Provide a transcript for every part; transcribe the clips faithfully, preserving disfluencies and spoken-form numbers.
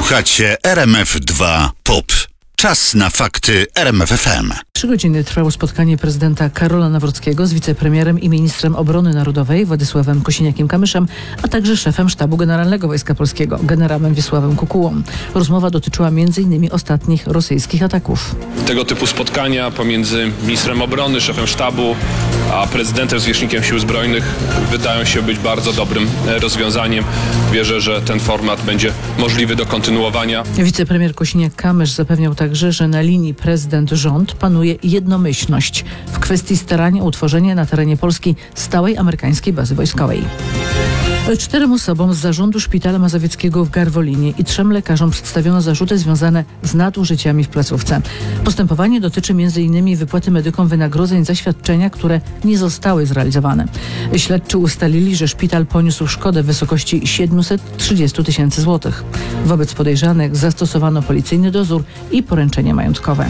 Słuchacie R M F dwa Pop. Czas na fakty R M F F M. Trzy godziny trwało spotkanie prezydenta Karola Nawrockiego z wicepremierem i ministrem obrony narodowej Władysławem Kosiniakiem-Kamyszem, a także szefem Sztabu Generalnego Wojska Polskiego, generałem Wiesławem Kukułą. Rozmowa dotyczyła między innymi ostatnich rosyjskich ataków. Tego typu spotkania pomiędzy ministrem obrony, szefem sztabu, a prezydentem, zwierzchnikiem Sił Zbrojnych wydają się być bardzo dobrym rozwiązaniem. Wierzę, że ten format będzie możliwy do kontynuowania. Wicepremier Kosiniak-Kamysz zapewniał także, że na linii prezydent-rząd panuje jednomyślność w kwestii starania o utworzenie na terenie Polski stałej amerykańskiej bazy wojskowej. Czterem osobom z zarządu Szpitala Mazowieckiego w Garwolinie i trzem lekarzom przedstawiono zarzuty związane z nadużyciami w placówce. Postępowanie dotyczy między innymi wypłaty medykom wynagrodzeń za świadczenia, które nie zostały zrealizowane. Śledczy ustalili, że szpital poniósł szkodę w wysokości siedemset trzydzieści tysięcy złotych. Wobec podejrzanych zastosowano policyjny dozór i poręczenie majątkowe.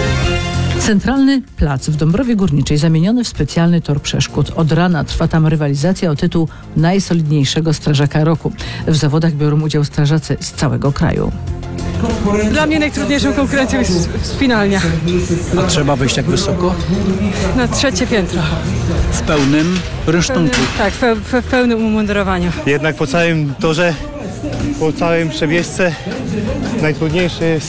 Centralny plac w Dąbrowie Górniczej zamieniony w specjalny tor przeszkód. Od rana trwa tam rywalizacja o tytuł najsolidniejszego strażaka roku. W zawodach biorą udział strażacy z całego kraju. Dla mnie najtrudniejszą konkurencją jest wspinalnia. A trzeba wejść jak wysoko? Na trzecie piętro. W pełnym rynsztunku. Tak, w, pe- w pełnym umundurowaniu. Jednak po całym torze, po całym przebiegce najtrudniejsze jest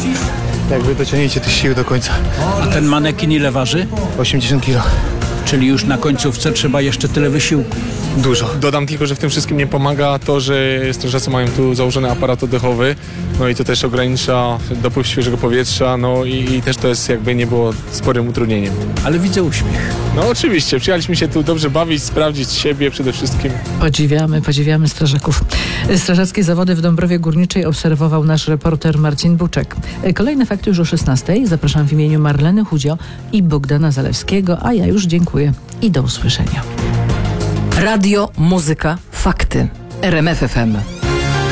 jakby dociągnięcie tych sił do końca. A ten manekin ile waży? osiemdziesiąt kilo. Czyli już na końcówce trzeba jeszcze tyle wysiłku. Dużo. Dodam tylko, że w tym wszystkim nie pomaga to, że strażacy mają tu założony aparat oddechowy, no i to też ogranicza dopływ świeżego powietrza, no i, i też to jest jakby nie było sporym utrudnieniem. Ale widzę uśmiech. No oczywiście, przyjechaliśmy się tu dobrze bawić, sprawdzić siebie przede wszystkim. Podziwiamy, podziwiamy strażaków. Strażackie zawody w Dąbrowie Górniczej obserwował nasz reporter Marcin Buczek. Kolejne fakty już o szesnastej. Zapraszam w imieniu Marleny Chudzio i Bogdana Zalewskiego, a ja już dziękuję i do usłyszenia. Radio, muzyka, fakty. R M F F M.